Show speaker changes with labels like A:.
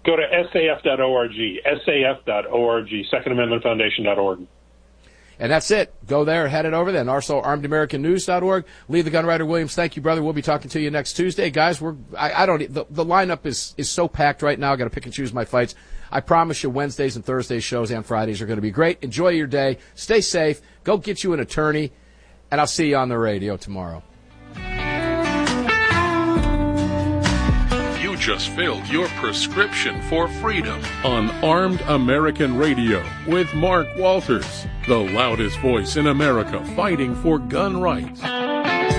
A: Go to saf.org, saf.org, SecondAmendmentFoundation.org.
B: And that's it. Go there, head it over then. Also, ArmedAmericanNews.org. Lee the Gunwriter Williams, thank you, brother. We'll be talking to you next Tuesday. Guys, the lineup is so packed right now. I got to pick and choose my fights. I promise you Wednesdays and Thursdays shows and Fridays are going to be great. Enjoy your day. Stay safe. Go get you an attorney. And I'll see you on the radio tomorrow.
C: You just filled your prescription for freedom on Armed American Radio with Mark Walters, the loudest voice in America fighting for gun rights.